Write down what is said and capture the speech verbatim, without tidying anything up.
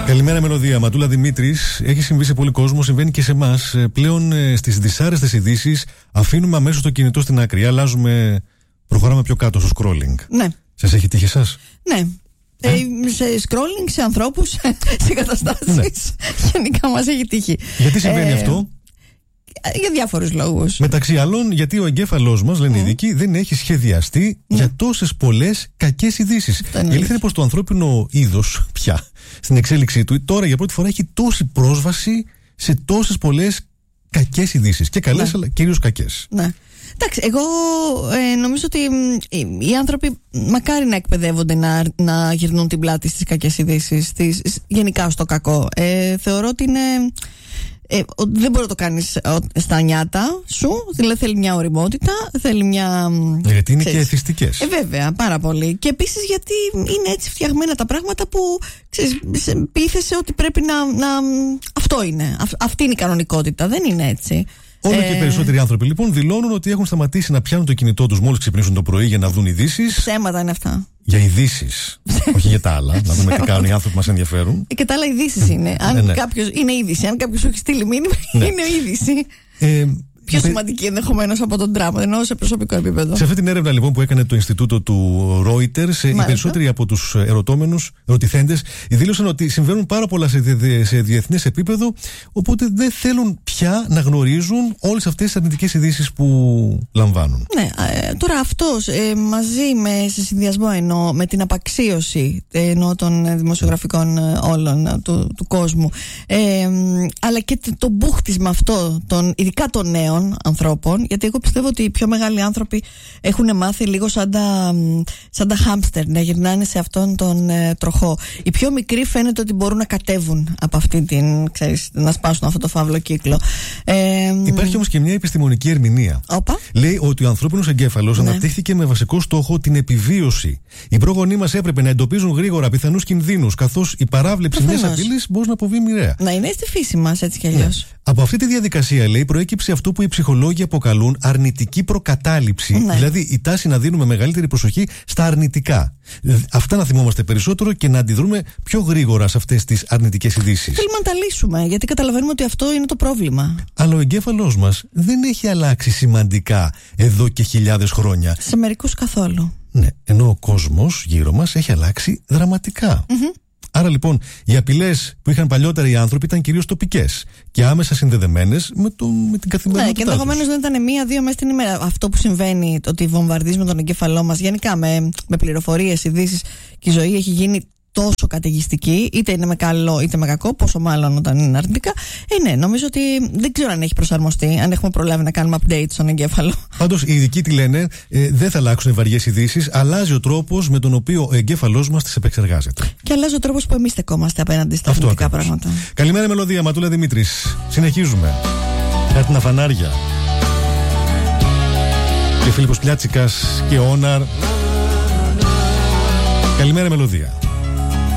Καλημέρα, Μελωδία. Ματούλα Δημήτρης. Έχει συμβεί σε πολύ κόσμο, συμβαίνει και σε εμάς. Πλέον στις δυσάρεστες ειδήσεις αφήνουμε αμέσως το κινητό στην άκρη. Αλλάζουμε, προχωράμε πιο κάτω στο scrolling. Ναι. Σας έχει τύχει εσάς? Ναι. Ε? Ε, σε scrolling, σε ανθρώπους, σε καταστάσεις. Ναι. Γενικά μας έχει τύχει. Γιατί συμβαίνει ε, αυτό? Για διάφορους λόγους. Μεταξύ άλλων, γιατί ο εγκέφαλός μας, λένε οι mm. ειδικοί, δεν έχει σχεδιαστεί mm. για τόσες πολλές κακές ειδήσεις. Η αλήθεια είναι πως το ανθρώπινο είδος πια στην εξέλιξή του τώρα για πρώτη φορά έχει τόση πρόσβαση σε τόσες πολλές κακές ειδήσεις. Και καλές, ναι. αλλά κυρίως κακές. Ναι. Εντάξει, εγώ ε, νομίζω ότι ε, οι άνθρωποι μακάρι να εκπαιδεύονται να, να γυρνούν την πλάτη στις κακές ειδήσεις, γενικά στο κακό. Ε, θεωρώ ότι είναι. Ε, δεν μπορεί να το κάνεις στα νιάτα σου. Δηλαδή θέλει μια ωριμότητα, θέλει μια. Γιατί είναι ξέρεις, και εθιστικές. Ε, βέβαια, πάρα πολύ. Και επίσης γιατί είναι έτσι φτιαγμένα τα πράγματα που ξέρεις, πείθεσαι ότι πρέπει να, να. Αυτό είναι. Αυ, αυτή είναι η κανονικότητα. Δεν είναι έτσι. Όλο ε... και περισσότεροι άνθρωποι λοιπόν δηλώνουν ότι έχουν σταματήσει να πιάνουν το κινητό τους μόλις ξυπνήσουν το πρωί για να δουν ειδήσεις. Ψέματα είναι αυτά. Για ειδήσεις. Όχι για τα άλλα. Να δούμε τι κάνουν οι άνθρωποι που μας ενδιαφέρουν. Και τα άλλα ειδήσεις είναι. Αν ναι, ναι. κάποιος είναι είδηση, αν κάποιος σου έχει στείλει μήνυμα, ναι. είναι είδηση. Ε, Πιο σημαντική ενδεχομένως από τον Τραμπ, ενώ σε προσωπικό επίπεδο. Σε αυτή την έρευνα λοιπόν που έκανε το Ινστιτούτο του Reuters, Μάλιστα. οι περισσότεροι από τους ερωτώμενους, ερωτηθέντες, δήλωσαν ότι συμβαίνουν πάρα πολλά σε, διε, σε διεθνές επίπεδο, οπότε δεν θέλουν πια να γνωρίζουν όλες αυτές τις αρνητικές ειδήσεις που λαμβάνουν. Ναι, ε, τώρα αυτός ε, μαζί με, σε συνδυασμό εννοώ, με την απαξίωση εννοώ, των δημοσιογραφικών ε, όλων του, του κόσμου, ε, αλλά και το μπούχτισμα αυτό, των, ειδικά των νέων ανθρώπων, γιατί εγώ πιστεύω ότι οι πιο μεγάλοι άνθρωποι έχουν μάθει λίγο σαν τα, σαν τα χάμστερ να γυρνάνε σε αυτόν τον ε, τροχό. Οι πιο μικροί φαίνεται ότι μπορούν να κατέβουν από αυτή την, ξέρεις, να σπάσουν αυτό το φαύλο κύκλο. Ε, Υπάρχει όμως και μια επιστημονική ερμηνεία. Όπα. Λέει ότι ο ανθρώπινος εγκέφαλος ναι. αναπτύχθηκε με βασικό στόχο την επιβίωση. Οι πρόγονοί μας έπρεπε να εντοπίζουν γρήγορα πιθανούς κινδύνους, καθώς η παράβλεψη μιας απειλής μπορεί να αποβεί μοιραία. Να είναι στη φύση μας έτσι κι αλλιώς. Ναι. Από αυτή τη διαδικασία, λέει, προέκυψε αυτό που οι ψυχολόγοι αποκαλούν αρνητική προκατάληψη. Ναι. Δηλαδή η τάση να δίνουμε μεγαλύτερη προσοχή στα αρνητικά. Αυτά να θυμόμαστε περισσότερο και να αντιδρούμε πιο γρήγορα σε αυτές τις αρνητικές ειδήσεις. Θέλουμε να τα λύσουμε, γιατί καταλαβαίνουμε ότι αυτό είναι το πρόβλημα. Αλλά ο εγκέφαλός μας δεν έχει αλλάξει σημαντικά εδώ και χιλιάδες χρόνια. Σε μερικούς καθόλου. Ναι, ενώ ο κόσμος γύρω μας έχει αλλάξει δραματικά. Mm-hmm. Άρα λοιπόν οι απειλές που είχαν παλιότερα οι άνθρωποι ήταν κυρίως τοπικές και άμεσα συνδεδεμένες με, το, με την καθημερινότητά. Ναι, και ενδεχομένως δεν ήταν μία-δύο μέρες την ημέρα. Αυτό που συμβαίνει, ότι βομβαρδίζουμε τον εγκέφαλό μας γενικά με, με πληροφορίες, ειδήσεις και η ζωή έχει γίνει τόσο καταιγιστική, είτε είναι με καλό είτε με κακό, πόσο μάλλον όταν είναι αρνητικά. Ε, ναι, νομίζω ότι δεν ξέρω αν έχει προσαρμοστεί, αν έχουμε προλάβει να κάνουμε update στον εγκέφαλο. Πάντως, οι ειδικοί τι λένε, ε, δεν θα αλλάξουν βαριές ειδήσεις, αλλάζει ο τρόπος με τον οποίο ο εγκέφαλός μας τις επεξεργάζεται. Και αλλάζει ο τρόπος που εμείς στεκόμαστε απέναντι στα αρνητικά πράγματα. Καλημέρα, Μελωδία, Ματούλα Δημήτρης. Συνεχίζουμε. Κάτι να φανάρια. Και Φίλιππος Πλιάτσικας και Όναρ. Καλημέρα, Μελωδία.